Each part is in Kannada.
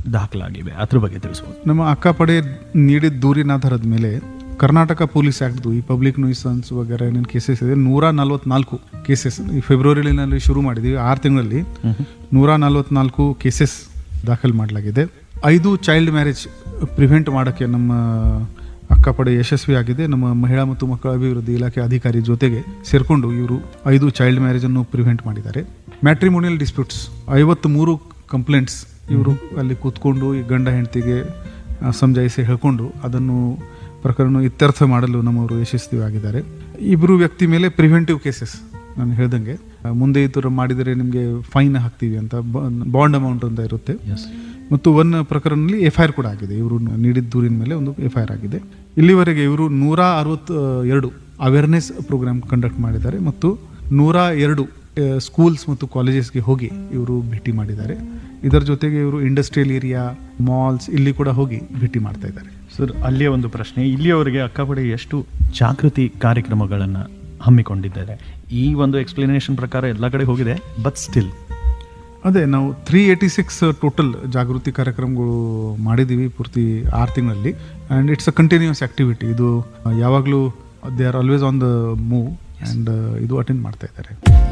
ದಾಖಲಾಗಿವೆ, ಅದ್ರ ಬಗ್ಗೆ ತಿಳಿಸ್ಬೋದು. ನಮ್ಮ ಅಕ್ಕಪಡೆ ನೀಡಿದ ದೂರಿನ ಆಧಾರದ ಮೇಲೆ ಕರ್ನಾಟಕ ಪೊಲೀಸ್ ಆ್ಯಕ್ಟ್ದು ಈ ಪಬ್ಲಿಕ್ ನ್ಯೂಸನ್ಸ್ ವಗೇರೆ ಏನೇನು ಕೇಸಸ್ ಇದೆ 144 ಕೇಸಸ್ ಈ ಫೆಬ್ರವರಿನಲ್ಲಿ ಶುರು ಮಾಡಿದ್ದೀವಿ. 6 ತಿಂಗಳಲ್ಲಿ 144 ಕೇಸಸ್ ದಾಖಲು ಮಾಡಲಾಗಿದೆ. 5 ಚೈಲ್ಡ್ ಮ್ಯಾರೇಜ್ ಪ್ರಿವೆಂಟ್ ಮಾಡೋಕ್ಕೆ ನಮ್ಮ ಅಕ್ಕಪಡೆ ಯಶಸ್ವಿ ಆಗಿದೆ. ನಮ್ಮ ಮಹಿಳಾ ಮತ್ತು ಮಕ್ಕಳ ಅಭಿವೃದ್ಧಿ ಇಲಾಖೆ ಅಧಿಕಾರಿ ಜೊತೆಗೆ ಸೇರಿಕೊಂಡು ಇವರು 5 ಚೈಲ್ಡ್ ಮ್ಯಾರೇಜನ್ನು ಪ್ರಿವೆಂಟ್ ಮಾಡಿದ್ದಾರೆ. ಮ್ಯಾಟ್ರಿಮೋನಿಯಲ್ ಡಿಸ್ಪ್ಯೂಟ್ಸ್ 53 ಕಂಪ್ಲೇಂಟ್ಸ್ ಇವರು ಅಲ್ಲಿ ಕೂತ್ಕೊಂಡು ಈ ಗಂಡ ಹೆಂಡತಿಗೆ ಸಮಜಾಯಿಸಿ ಹೇಳ್ಕೊಂಡು ಅದನ್ನು ಪ್ರಕರಣ ಇತ್ಯರ್ಥ ಮಾಡಲು ನಮ್ಮವರು ಯಶಸ್ವಿ ಆಗಿದ್ದಾರೆ. 2 ವ್ಯಕ್ತಿ ಮೇಲೆ ಪ್ರಿವೆಂಟಿವ್ ಕೇಸಸ್ ನಾನು ಹೇಳ್ದಂಗೆ ಮುಂದೆ ಈ ಥರ ಮಾಡಿದರೆ ನಿಮಗೆ ಫೈನ್ ಹಾಕ್ತೀವಿ ಅಂತ ಬಾಂಡ್ ಅಮೌಂಟ್ ಅಂತ ಇರುತ್ತೆ. ಮತ್ತು 1 ಪ್ರಕರಣದಲ್ಲಿ FIR ಕೂಡ ಆಗಿದೆ. ಇವರು ನೀಡಿದ ದೂರಿನ ಮೇಲೆ ಒಂದು FIR ಆಗಿದೆ. ಇಲ್ಲಿವರೆಗೆ ಇವರು 162 ಅವೇರ್ನೆಸ್ ಪ್ರೋಗ್ರಾಮ್ ಕಂಡಕ್ಟ್ ಮಾಡಿದ್ದಾರೆ ಮತ್ತು 102 ಸ್ಕೂಲ್ಸ್ ಮತ್ತು ಕಾಲೇಜಸ್ಗೆ ಹೋಗಿ ಇವರು ಭೇಟಿ ಮಾಡಿದ್ದಾರೆ. ಇದರ ಜೊತೆಗೆ ಇವರು ಇಂಡಸ್ಟ್ರಿಯಲ್ ಏರಿಯಾ, ಮಾಲ್ಸ್ ಇಲ್ಲಿ ಕೂಡ ಹೋಗಿ ಭೇಟಿ ಮಾಡ್ತಾ ಇದ್ದಾರೆ. ಸರ್, ಅಲ್ಲಿಯೇ ಒಂದು ಪ್ರಶ್ನೆ, ಇಲ್ಲಿಯವರೆಗೆ ಅಕ್ಕಪಡೆ ಎಷ್ಟು ಜಾಗೃತಿ ಕಾರ್ಯಕ್ರಮಗಳನ್ನು ಹಮ್ಮಿಕೊಂಡಿದ್ದಾರೆ? ಈ ಒಂದು ಎಕ್ಸ್ಪ್ಲನೇಷನ್ ಪ್ರಕಾರ ಎಲ್ಲ ಕಡೆ ಹೋಗಿದೆ, ಬಟ್ ಸ್ಟಿಲ್ ಅದೇ ನಾವು 386 ಟೋಟಲ್ ಜಾಗೃತಿ ಕಾರ್ಯಕ್ರಮಗಳು ಮಾಡಿದ್ದೀವಿ ಪೂರ್ತಿ 6 ತಿಂಗಳಲ್ಲಿ. And it's a continuous activity. ಇದು ಯಾವಾಗಲೂ they are always on the move and ಇದು ಅಟೆಂಡ್ ಮಾಡ್ತಾ ಇದ್ದಾರೆ.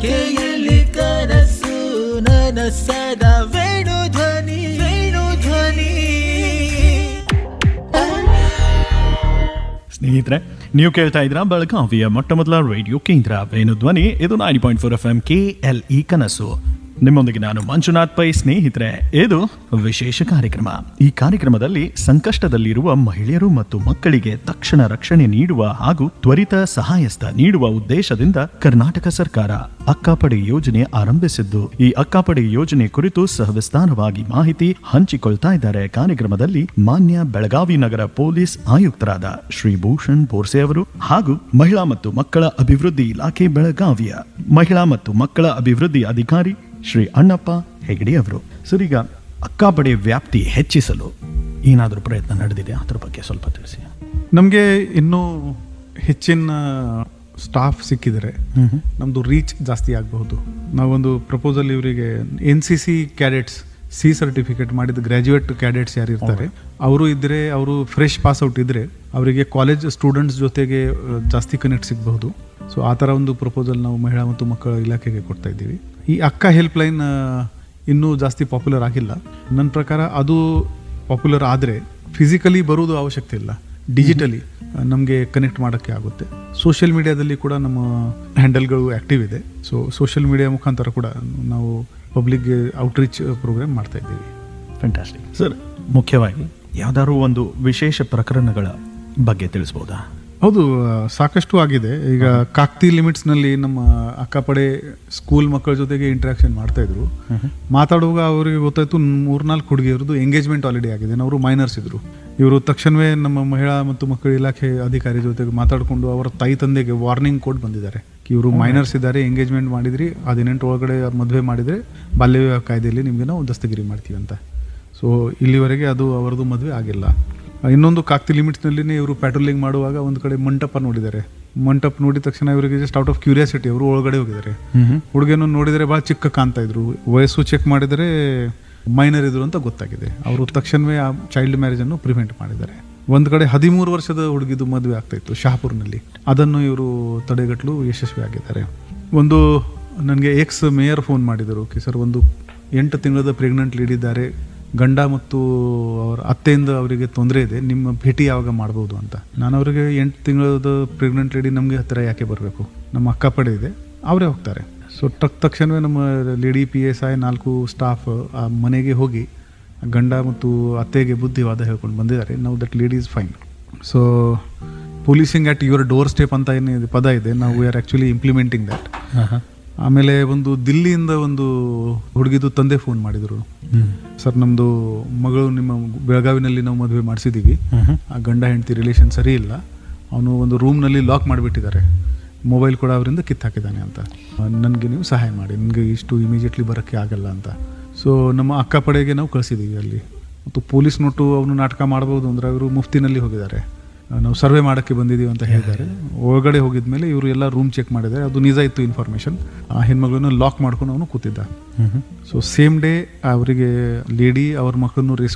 ಸ್ನೇಹಿತರೆ, ನೀವು ಕೇಳ್ತಾ ಇದ್ದೀರಾ ಬೆಳಗಾವಿಯ ಮೊಟ್ಟ ಮೊದಲ ರೇಡಿಯೋ ಕೇಂದ್ರ ವೇಣುಧ್ವನಿ. ಇದು 90.4 FM KLE ಕನಸು. ನಿಮ್ಮೊಂದಿಗೆ ನಾನು ಮಂಜುನಾಥ್ ಪೈ. ಸ್ನೇಹಿತರೆ, ಇದು ವಿಶೇಷ ಕಾರ್ಯಕ್ರಮ. ಈ ಕಾರ್ಯಕ್ರಮದಲ್ಲಿ ಸಂಕಷ್ಟದಲ್ಲಿರುವ ಮಹಿಳೆಯರು ಮತ್ತು ಮಕ್ಕಳಿಗೆ ತಕ್ಷಣ ರಕ್ಷಣೆ ನೀಡುವ ಹಾಗೂ ತ್ವರಿತ ಸಹಾಯಸ್ತ ನೀಡುವ ಉದ್ದೇಶದಿಂದ ಕರ್ನಾಟಕ ಸರ್ಕಾರ ಅಕ್ಕಪಡೆ ಯೋಜನೆ ಆರಂಭಿಸಿದ್ದು, ಈ ಅಕ್ಕಪಡೆ ಯೋಜನೆ ಕುರಿತು ಸವಿಸ್ತಾರವಾಗಿ ಮಾಹಿತಿ ಹಂಚಿಕೊಳ್ತಾ ಇದ್ದಾರೆ. ಕಾರ್ಯಕ್ರಮದಲ್ಲಿ ಮಾನ್ಯ ಬೆಳಗಾವಿ ನಗರ ಪೊಲೀಸ್ ಆಯುಕ್ತರಾದ ಶ್ರೀ ಭೂಷಣ್ ಬೋರ್ಸೆ ಅವರು ಹಾಗೂ ಮಹಿಳಾ ಮತ್ತು ಮಕ್ಕಳ ಅಭಿವೃದ್ಧಿ ಇಲಾಖೆ ಬೆಳಗಾವಿಯ ಮಹಿಳಾ ಮತ್ತು ಮಕ್ಕಳ ಅಭಿವೃದ್ಧಿ ಅಧಿಕಾರಿ ಶ್ರೀ ಅಣ್ಣಪ್ಪ ಹೆಗಡೆ ಅವರು. ಸರ್, ಈಗ ಅಕ್ಕಪಡೆ ವ್ಯಾಪ್ತಿ ಹೆಚ್ಚಿಸಲು ಏನಾದರೂ ಪ್ರಯತ್ನ ನಡೆದಿದೆ? ಅದ್ರ ಬಗ್ಗೆ ಸ್ವಲ್ಪ ತಿಳಿಸಿ. ನಮಗೆ ಇನ್ನೂ ಹೆಚ್ಚಿನ ಸ್ಟಾಫ್ ಸಿಕ್ಕಿದರೆ ನಮ್ಮದು ರೀಚ್ ಜಾಸ್ತಿ ಆಗಬಹುದು. ನಾವೊಂದು ಪ್ರಪೋಸಲ್ ಇವರಿಗೆ NCC ಕ್ಯಾಡೆಟ್ಸ್ C ಸರ್ಟಿಫಿಕೇಟ್ ಮಾಡಿದ ಗ್ರ್ಯಾಜುಯೇಟ್ ಕ್ಯಾಡೆಟ್ಸ್ ಯಾರು ಇರ್ತಾರೆ ಅವರು ಇದ್ದರೆ, ಅವರು ಫ್ರೆಶ್ ಪಾಸ್ ಔಟ್ ಇದ್ದರೆ ಅವರಿಗೆ ಕಾಲೇಜ್ ಸ್ಟೂಡೆಂಟ್ಸ್ ಜೊತೆಗೆ ಜಾಸ್ತಿ ಕನೆಕ್ಟ್ ಸಿಗಬಹುದು. ಸೊ ಆ ಥರ ಒಂದು ಪ್ರಪೋಸಲ್ ನಾವು ಮಹಿಳಾ ಮತ್ತು ಮಕ್ಕಳ ಇಲಾಖೆಗೆ ಕೊಡ್ತಾ ಇದ್ದೀವಿ. ಈ ಅಕ್ಕ ಹೆಲ್ಪ್ಲೈನ್ ಇನ್ನೂ ಜಾಸ್ತಿ ಪಾಪ್ಯುಲರ್ ಆಗಿಲ್ಲ. ನನ್ನ ಪ್ರಕಾರ ಅದು ಪಾಪ್ಯುಲರ್ ಆದರೆ ಫಿಸಿಕಲಿ ಬರೋದು ಅವಶ್ಯಕತೆ ಇಲ್ಲ, ಡಿಜಿಟಲಿ ನಮಗೆ ಕನೆಕ್ಟ್ ಮಾಡೋಕ್ಕೆ ಆಗುತ್ತೆ. ಸೋಷಿಯಲ್ ಮೀಡಿಯಾದಲ್ಲಿ ಕೂಡ ನಮ್ಮ ಹ್ಯಾಂಡಲ್ಗಳು ಆ್ಯಕ್ಟಿವ್ ಇದೆ. ಸೊ ಸೋಷಿಯಲ್ ಮೀಡಿಯಾ ಮುಖಾಂತರ ಕೂಡ ನಾವು ಪಬ್ಲಿಕ್ಗೆ ಔಟ್ರೀಚ್ ಪ್ರೋಗ್ರಾಮ್ ಮಾಡ್ತಾ ಇದ್ದೀವಿ. ಫ್ಯಾಂಟಾಸ್ಟಿಕ್. ಸರ್, ಮುಖ್ಯವಾಗಿ ಯಾವ್ದಾದ್ರು ಒಂದು ವಿಶೇಷ ಪ್ರಕರಣಗಳ ಬಗ್ಗೆ ತಿಳಿಸ್ಬೋದಾ? ಹೌದು, ಸಾಕಷ್ಟು ಆಗಿದೆ. ಈಗ ಕಾಕ್ತಿ ಲಿಮಿಟ್ಸ್ನಲ್ಲಿ ನಮ್ಮ ಅಕ್ಕಪಡೆ ಸ್ಕೂಲ್ ಮಕ್ಕಳ ಜೊತೆಗೆ ಇಂಟ್ರಾಕ್ಷನ್ ಮಾಡ್ತಾ ಇದ್ರು. ಮಾತಾಡುವಾಗ ಅವರಿಗೆ ಗೊತ್ತಾಯ್ತು 3-4 ಹುಡುಗಿಯರದು ಎಂಗೇಜ್ಮೆಂಟ್ ಆಲ್ರೆಡಿ ಆಗಿದೆ. ಅವರು ಮೈನರ್ಸ್ ಇದ್ರು. ಇವರು ತಕ್ಷಣವೇ ನಮ್ಮ ಮಹಿಳಾ ಮತ್ತು ಮಕ್ಕಳ ಇಲಾಖೆ ಅಧಿಕಾರಿ ಜೊತೆಗೆ ಮಾತಾಡಿಕೊಂಡು ಅವರ ತಾಯಿ ತಂದೆಗೆ ವಾರ್ನಿಂಗ್ ಕೊಟ್ಟು ಬಂದಿದ್ದಾರೆ. ಇವರು ಮೈನರ್ಸ್ ಇದ್ದಾರೆ, ಎಂಗೇಜ್ಮೆಂಟ್ ಮಾಡಿದ್ರಿ, 18 ಒಳಗಡೆ ಮದುವೆ ಮಾಡಿದರೆ ಬಾಲ್ಯ ವಿವಾಹ ಕಾಯ್ದೆಯಲ್ಲಿ ನಿಮಗೆ ನಾವು ದಸ್ತಗಿರಿ ಮಾಡ್ತೀವಿ ಅಂತ. ಸೊ ಇಲ್ಲಿವರೆಗೆ ಅದು ಅವರದು ಮದುವೆ ಆಗಿಲ್ಲ. ಇನ್ನೊಂದು ಕಾಕ್ತಿ ಲಿಮಿಟ್ಸ್ನಲ್ಲಿನೇ ಇವರು ಪ್ಯಾಟ್ರೋಲಿಂಗ್ ಮಾಡುವಾಗ ಒಂದು ಕಡೆ ಮಂಟಪ ನೋಡಿದ್ದಾರೆ. ಮಂಟಪ ನೋಡಿದ ತಕ್ಷಣ ಇವರಿಗೆ ಜಸ್ಟ್ ಔಟ್ ಆಫ್ ಕ್ಯೂರಿಯಾಸಿಟಿ ಅವರು ಒಳಗಡೆ ಹೋಗಿದ್ದಾರೆ. ಹುಡುಗಿಯನ್ನು ನೋಡಿದರೆ ಭಾಳ ಚಿಕ್ಕ ಕಾಣ್ತಾ ಇದ್ರು. ವಯಸ್ಸು ಚೆಕ್ ಮಾಡಿದರೆ ಮೈನರ್ ಇದ್ರು ಅಂತ ಗೊತ್ತಾಗಿದೆ. ಅವರು ತಕ್ಷಣವೇ ಆ ಚೈಲ್ಡ್ ಮ್ಯಾರೇಜನ್ನು ಪ್ರಿವೆಂಟ್ ಮಾಡಿದ್ದಾರೆ. ಒಂದು ಕಡೆ 13 ವರ್ಷದ ಹುಡುಗಿದು ಮದುವೆ ಆಗ್ತಾ ಇತ್ತು ಶಹಾಪುರ್ನಲ್ಲಿ. ಅದನ್ನು ಇವರು ತಡೆಗಟ್ಟಲು ಯಶಸ್ವಿ ಆಗಿದ್ದಾರೆ. ಒಂದು ನನಗೆ ಮೇಯರ್ ಫೋನ್ ಮಾಡಿದರು, ಸರ್ ಒಂದು 8 ತಿಂಗಳದ ಪ್ರೆಗ್ನೆಂಟ್ ಲೇಡಿ ಇದ್ದಾರೆ, ಗಂಡ ಮತ್ತು ಅವರ ಅತ್ತೆಯಿಂದ ಅವರಿಗೆ ತೊಂದರೆ ಇದೆ, ನಿಮ್ಮ ಭೇಟಿ ಯಾವಾಗ ಮಾಡ್ಬೋದು ಅಂತ. ನಾನು ಅವರಿಗೆ 8 ತಿಂಗಳದ ಪ್ರೆಗ್ನೆಂಟ್ ಲೇಡಿ ನಮಗೆ ಹತ್ತಿರ ಯಾಕೆ ಬರಬೇಕು, ನಮ್ಮ ಅಕ್ಕಪಡೆ ಇದೆ, ಅವರೇ ಹೋಗ್ತಾರೆ. ಸೊ ತಕ್ಷಣವೇ ನಮ್ಮ ಲೇಡಿ PSI 4 ಸ್ಟಾಫ್ ಆ ಮನೆಗೆ ಹೋಗಿ ಗಂಡ ಮತ್ತು ಅತ್ತೆಗೆ ಬುದ್ಧಿವಾದ ಹೇಳ್ಕೊಂಡು ಬಂದಿದ್ದಾರೆ. ನಾವು that lady is fine. So policing at your door step ಅಂತ ಏನು ಪದ ಇದೆ, ನಾವು we are actually implementing that. ಆಮೇಲೆ ಒಂದು ದಿಲ್ಲಿಯಿಂದ ಒಂದು ಹುಡುಗಿದು ತಂದೆ ಫೋನ್ ಮಾಡಿದರು, ಸರ್ ನಮ್ಮದು ಮಗಳು ನಿಮ್ಮ ಬೆಳಗಾವಿನಲ್ಲಿ ನಾವು ಮದುವೆ ಮಾಡಿಸಿದ್ದೀವಿ, ಆ ಗಂಡ ಹೆಂಡತಿ ರಿಲೇಷನ್ ಸರಿ ಇಲ್ಲ, ಅವನು ಒಂದು ರೂಮ್ನಲ್ಲಿ ಲಾಕ್ ಮಾಡಿಬಿಟ್ಟಿದ್ದಾರೆ, ಮೊಬೈಲ್ ಕೂಡ ಅವರಿಂದ ಕಿತ್ತಾಕಿದ್ದಾನೆ ಅಂತ, ನನಗೆ ನೀವು ಸಹಾಯ ಮಾಡಿ, ನನಗೆ ಇಷ್ಟು ಇಮಿಡಿಯೇಟ್ಲಿ ಬರೋಕ್ಕೆ ಆಗಲ್ಲ ಅಂತ. ಸೊ ನಮ್ಮ ಅಕ್ಕಪಡೆಗೆ ನಾವು ಕಳಿಸಿದ್ದೀವಿ ಅಲ್ಲಿ. ಮತ್ತು ಪೊಲೀಸ್ ನೋಟು ಅವನು ನಾಟಕ ಮಾಡ್ಬೋದು ಅಂದರೆ ಅವರು ಮುಫ್ತಿನಲ್ಲಿ ಹೋಗಿದ್ದಾರೆ, ನಾವು ಸರ್ವೆ ಮಾಡೋಕ್ಕೆ ಬಂದಿದ್ದೀವಿ ಅಂತ ಹೇಳಿದ್ದಾರೆ. ಒಳಗಡೆ ಹೋಗಿದ ಮೇಲೆ ಇವರು ಎಲ್ಲ ರೂಮ್ ಚೆಕ್ ಮಾಡಿದ್ದಾರೆ, ಅದು ನಿಜ ಇತ್ತು ಇನ್ಫಾರ್ಮೇಷನ್. ಆ ಹೆಣ್ಮಗಳನ್ನು ಲಾಕ್ ಮಾಡ್ಕೊಂಡು ಅವನು ಕೂತಿದ್ದ. ಸೊ ಸೇಮ್ ಡೇ ಅವರಿಗೆ ಲೇಡಿ ಅವ್ರ ಮಕ್ಕಳನ್ನು ರೆಸ್ಕ್ಯೂ